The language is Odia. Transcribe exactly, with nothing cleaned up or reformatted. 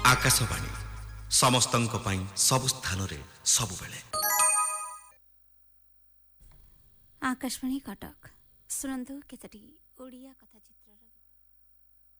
ଆକାଶବାଣୀ ସମସ୍ତଙ୍କ ପାଇଁ ସବୁ ସ୍ଥାନରେ ସବୁବେଳେ। आकाशवाणी कटक शुणु केतोटी ओडिया कथा चित्र।